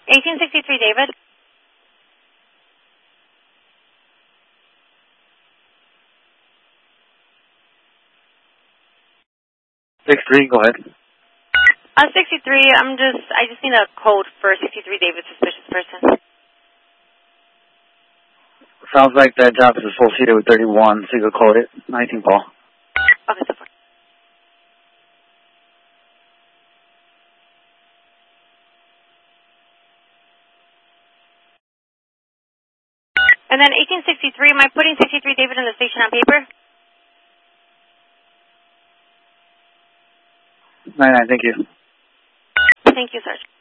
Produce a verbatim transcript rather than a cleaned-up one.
eighteen sixty-three, David. sixty-three, go ahead. Uh, sixty-three, I'm just, I just need a code for sixty-three, David, suspicious person. Sounds like that job is associated with thirty-one, so you could code it. nineteen, Paul. Okay, so far. And then eighteen sixty-three, am I putting sixty-three, David, in the station on paper? nine nine, thank you. Thank you, Sergeant.